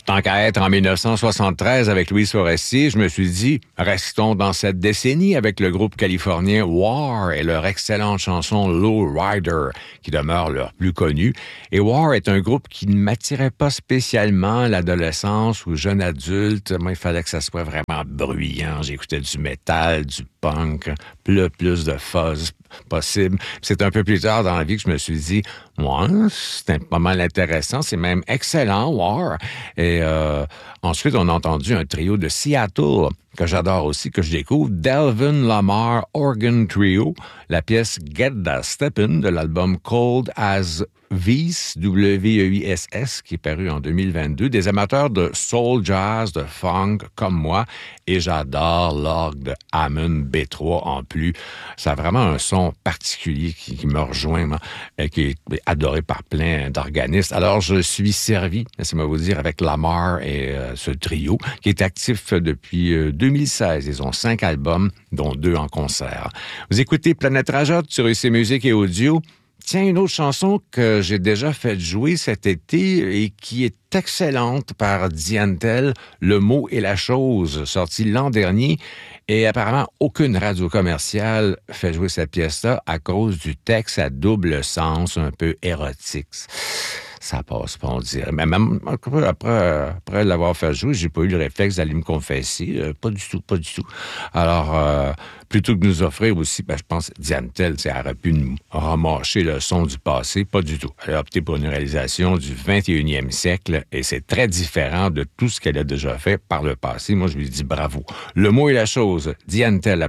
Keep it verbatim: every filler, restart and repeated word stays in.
Tant qu'à être en dix-neuf cent soixante-treize avec Louise Forestier, je me suis dit, restons dans cette décennie avec le groupe californien War et leur excellente chanson Low Rider, qui demeure leur plus connue. Et War est un groupe qui ne m'attirait pas spécialement à l'adolescence ou jeune adulte. Moi, il fallait que ça soit vraiment bruyant. J'écoutais du métal, du punk, le plus de fuzz possible. C'est un peu plus tard dans la vie que je me suis dit, moi, c'est pas mal intéressant, c'est même excellent, War. Et euh, ensuite, on a entendu un trio de Seattle, que j'adore aussi, que je découvre, Delvin Lamar Organ Trio, la pièce Get That Steppin' de l'album Cold as Weiss, W E I S S, qui est paru en deux mille vingt-deux. Des amateurs de soul jazz, de funk comme moi, et j'adore l'orgue de Hammond B trois en plus. Ça a vraiment un son particulier qui, qui me rejoint, moi, et qui est adoré par plein d'organistes. Alors, je suis servi, laissez-moi vous dire, avec Lamar et euh, ce trio, qui est actif depuis euh, deux mille seize. Ils ont cinq albums, dont deux en concert. Vous écoutez Planète Rajotte sur U C Musique et Audio. Tiens, une autre chanson que j'ai déjà fait jouer cet été et qui est excellente par Diantel, Le mot et la chose, sortie l'an dernier. Et apparemment, aucune radio commerciale fait jouer cette pièce-là à cause du texte à double sens, un peu érotique. Ça passe pas, on dirait. Mais même après, après, après l'avoir fait jouer, j'ai pas eu le réflexe d'aller me confesser. Euh, pas du tout, pas du tout. Alors, euh, plutôt que de nous offrir aussi, ben, je pense, Diantel, elle aurait pu nous remâcher le son du passé. Pas du tout. Elle a opté pour une réalisation du vingt et unième siècle et c'est très différent de tout ce qu'elle a déjà fait par le passé. Moi, je lui dis bravo. Le mot et la chose, Diantel,